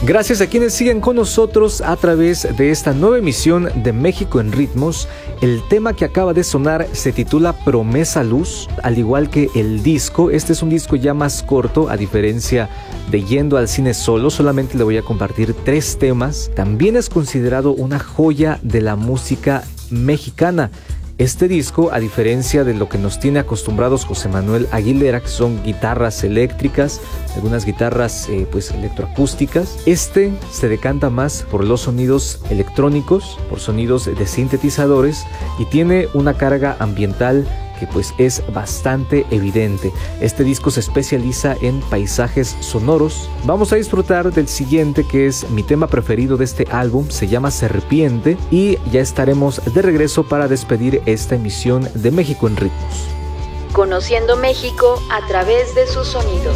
Gracias a quienes siguen con nosotros a través de esta nueva emisión de México en Ritmos. El tema que acaba de sonar se titula Promesa Luz, al igual que el disco. Este es un disco ya más corto, a diferencia de Yendo al Cine Solo. Solamente le voy a compartir 3 temas. También es considerado una joya de la música mexicana. Este disco, a diferencia de lo que nos tiene acostumbrados José Manuel Aguilera, que son guitarras eléctricas, algunas guitarras electroacústicas, este se decanta más por los sonidos electrónicos, por sonidos de sintetizadores, y tiene una carga ambiental que pues es bastante evidente. Este disco se especializa en paisajes sonoros. Vamos a disfrutar del siguiente, que es mi tema preferido de este álbum, se llama Serpiente, y ya estaremos de regreso para despedir esta emisión de México en Ritmos. Conociendo México a través de sus sonidos.